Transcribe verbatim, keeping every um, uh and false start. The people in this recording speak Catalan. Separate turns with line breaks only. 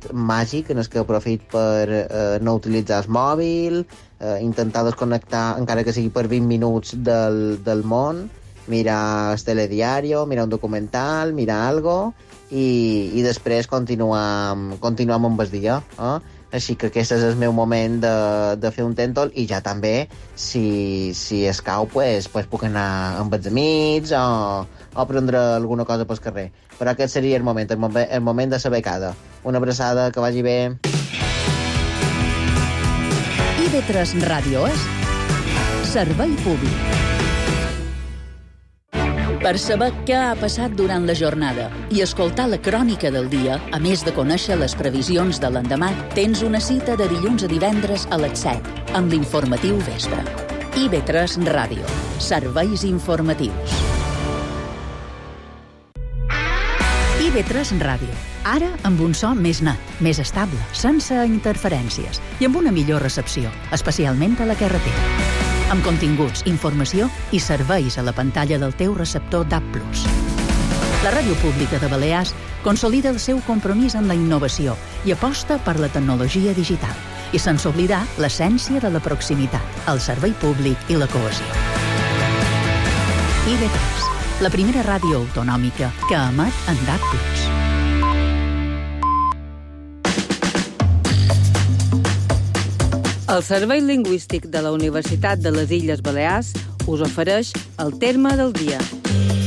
màgic en el que aprofit per eh, no utilitzar el mòbil, eh, intentar desconnectar, encara que sigui per vint minuts del, del món, mirar el telediario, mirar un documental, mirar algo, i, i després continuar, continuar amb el dia. Eh? Així que aquest és el meu moment de, de fer un tèntol, i ja també, si, si escau, pues, pues puc anar amb els amics o, o prendre alguna cosa pel carrer. Però aquest seria el moment, el moment, el moment de la becada. Una abraçada, que vagi bé.
I ve tres Ràdio és servei públic. Per saber què ha passat durant la jornada i escoltar la crònica del dia, a més de conèixer les previsions de l'endemà, tens una cita de dilluns a divendres a les set, amb l'informatiu vespre. I ve tres Ràdio. Serveis informatius. I ve tres Ràdio. Ara amb un so més net, més estable, sense interferències i amb una millor recepció, especialment a la carretera. Amb continguts, informació i serveis a la pantalla del teu receptor D A B plus. La Ràdio Pública de Balears consolida el seu compromís en la innovació i aposta per la tecnologia digital, i sense oblidar l'essència de la proximitat, el servei públic i la cohesió. I ve tres, la primera ràdio autonòmica que emet en D A B plus.
El Servei Lingüístic de la Universitat de les Illes Balears us ofereix el terme del dia.